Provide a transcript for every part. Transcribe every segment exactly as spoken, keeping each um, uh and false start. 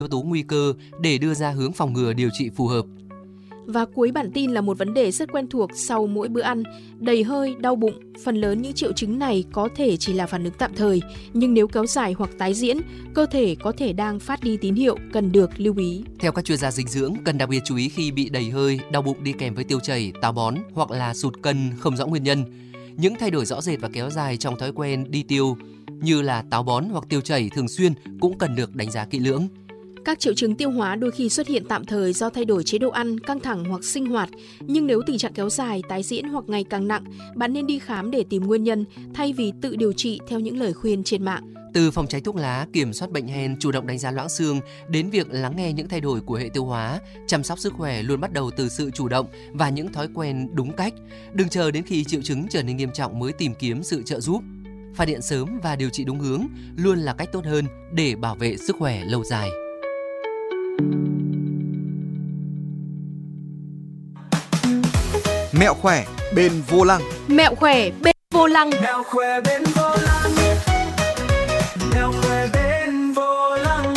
yếu tố nguy cơ để đưa ra hướng phòng ngừa điều trị phù hợp. Và cuối bản tin là một vấn đề rất quen thuộc sau mỗi bữa ăn, đầy hơi, đau bụng. Phần lớn những triệu chứng này có thể chỉ là phản ứng tạm thời, nhưng nếu kéo dài hoặc tái diễn, cơ thể có thể đang phát đi tín hiệu cần được lưu ý. Theo các chuyên gia dinh dưỡng, cần đặc biệt chú ý khi bị đầy hơi, đau bụng đi kèm với tiêu chảy, táo bón hoặc là sụt cân không rõ nguyên nhân. Những thay đổi rõ rệt và kéo dài trong thói quen đi tiêu như là táo bón hoặc tiêu chảy thường xuyên cũng cần được đánh giá kỹ lưỡng. Các triệu chứng tiêu hóa đôi khi xuất hiện tạm thời do thay đổi chế độ ăn, căng thẳng hoặc sinh hoạt. Nhưng nếu tình trạng kéo dài, tái diễn hoặc ngày càng nặng, bạn nên đi khám để tìm nguyên nhân thay vì tự điều trị theo những lời khuyên trên mạng. Từ phòng tránh thuốc lá, kiểm soát bệnh hen, chủ động đánh giá loãng xương đến việc lắng nghe những thay đổi của hệ tiêu hóa, chăm sóc sức khỏe luôn bắt đầu từ sự chủ động và những thói quen đúng cách. Đừng chờ đến khi triệu chứng trở nên nghiêm trọng mới tìm kiếm sự trợ giúp. Phát hiện sớm và điều trị đúng hướng luôn là cách tốt hơn để bảo vệ sức khỏe lâu dài. Mẹo khỏe bên vô lăng. Mẹo khỏe bên vô lăng. Mẹo khỏe bên vô lăng. Mẹo khỏe bên vô lăng.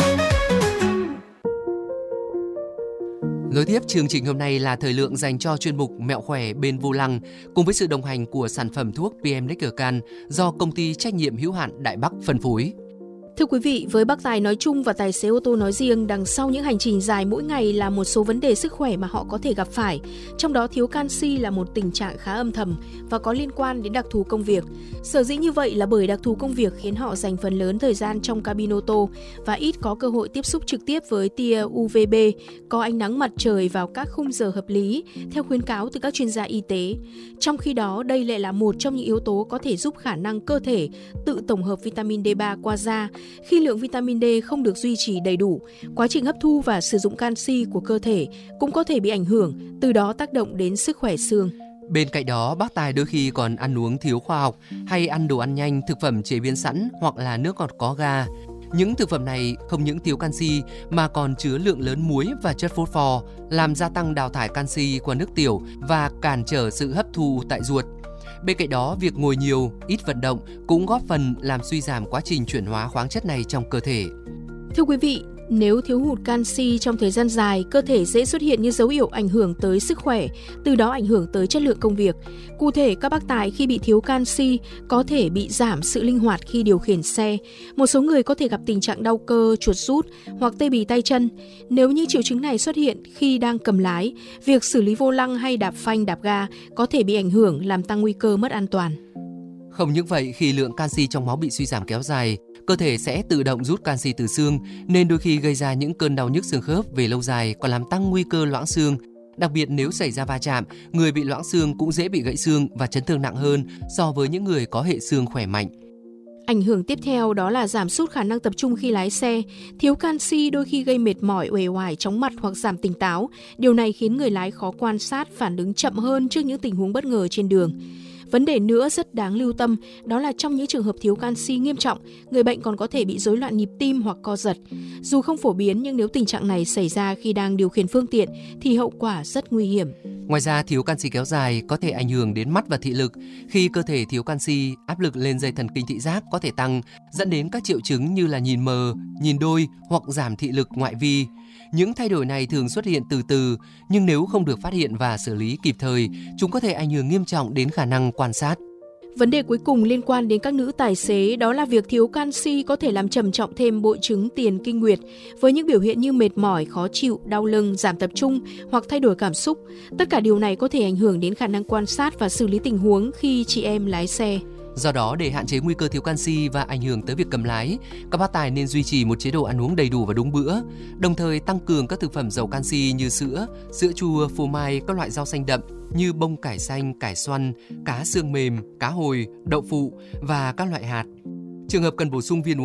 Nối tiếp chương trình hôm nay là thời lượng dành cho chuyên mục Mẹo khỏe bên vô lăng cùng với sự đồng hành của sản phẩm thuốc pê em Neckercan do công ty trách nhiệm hữu hạn Đại Bắc phân phối. Thưa quý vị, với bác tài nói chung và tài xế ô tô nói riêng, đằng sau những hành trình dài mỗi ngày là một số vấn đề sức khỏe mà họ có thể gặp phải. Trong đó thiếu canxi là một tình trạng khá âm thầm và có liên quan đến đặc thù công việc. Sở dĩ như vậy là bởi đặc thù công việc khiến họ dành phần lớn thời gian trong cabin ô tô và ít có cơ hội tiếp xúc trực tiếp với tia u vê bê, có ánh nắng mặt trời vào các khung giờ hợp lý, theo khuyến cáo từ các chuyên gia y tế. Trong khi đó, đây lại là một trong những yếu tố có thể giúp khả năng cơ thể tự tổng hợp vitamin D ba qua da. Khi lượng vitamin D không được duy trì đầy đủ, quá trình hấp thu và sử dụng canxi của cơ thể cũng có thể bị ảnh hưởng, từ đó tác động đến sức khỏe xương. Bên cạnh đó, bác tài đôi khi còn ăn uống thiếu khoa học hay ăn đồ ăn nhanh, thực phẩm chế biến sẵn hoặc là nước ngọt có ga. Những thực phẩm này không những thiếu canxi mà còn chứa lượng lớn muối và chất phốt pho, làm gia tăng đào thải canxi qua nước tiểu và cản trở sự hấp thu tại ruột. Bên cạnh đó, việc ngồi nhiều, ít vận động cũng góp phần làm suy giảm quá trình chuyển hóa khoáng chất này trong cơ thể. Thưa quý vị, nếu thiếu hụt canxi trong thời gian dài, cơ thể dễ xuất hiện những dấu hiệu ảnh hưởng tới sức khỏe, từ đó ảnh hưởng tới chất lượng công việc. Cụ thể, các bác tài khi bị thiếu canxi có thể bị giảm sự linh hoạt khi điều khiển xe. Một số người có thể gặp tình trạng đau cơ, chuột rút hoặc tê bì tay chân. Nếu những triệu chứng này xuất hiện khi đang cầm lái, việc xử lý vô lăng hay đạp phanh, đạp ga có thể bị ảnh hưởng, làm tăng nguy cơ mất an toàn. Không những vậy, khi lượng canxi trong máu bị suy giảm kéo dài, cơ thể sẽ tự động rút canxi từ xương, nên đôi khi gây ra những cơn đau nhức xương khớp về lâu dài, còn làm tăng nguy cơ loãng xương. Đặc biệt nếu xảy ra va chạm, người bị loãng xương cũng dễ bị gãy xương và chấn thương nặng hơn so với những người có hệ xương khỏe mạnh. Ảnh hưởng tiếp theo đó là giảm sút khả năng tập trung khi lái xe. Thiếu canxi đôi khi gây mệt mỏi, uể oải, chóng mặt hoặc giảm tỉnh táo. Điều này khiến người lái khó quan sát, phản ứng chậm hơn trước những tình huống bất ngờ trên đường. Vấn đề nữa rất đáng lưu tâm đó là trong những trường hợp thiếu canxi nghiêm trọng, người bệnh còn có thể bị rối loạn nhịp tim hoặc co giật. Dù không phổ biến nhưng nếu tình trạng này xảy ra khi đang điều khiển phương tiện thì hậu quả rất nguy hiểm. Ngoài ra, thiếu canxi kéo dài có thể ảnh hưởng đến mắt và thị lực. Khi cơ thể thiếu canxi, áp lực lên dây thần kinh thị giác có thể tăng, dẫn đến các triệu chứng như là nhìn mờ, nhìn đôi hoặc giảm thị lực ngoại vi. Những thay đổi này thường xuất hiện từ từ, nhưng nếu không được phát hiện và xử lý kịp thời, chúng có thể ảnh hưởng nghiêm trọng đến khả năng quan sát. Vấn đề cuối cùng liên quan đến các nữ tài xế đó là việc thiếu canxi có thể làm trầm trọng thêm hội chứng tiền kinh nguyệt với những biểu hiện như mệt mỏi, khó chịu, đau lưng, giảm tập trung hoặc thay đổi cảm xúc. Tất cả điều này có thể ảnh hưởng đến khả năng quan sát và xử lý tình huống khi chị em lái xe. Do đó, để hạn chế nguy cơ thiếu canxi và ảnh hưởng tới việc cầm lái, các bác tài nên duy trì một chế độ ăn uống đầy đủ và đúng bữa, đồng thời tăng cường các thực phẩm giàu canxi như sữa, sữa chua, phô mai, các loại rau xanh đậm như bông cải xanh, cải xoăn, cá xương mềm, cá hồi, đậu phụ và các loại hạt. Trường hợp cần bổ sung viên uống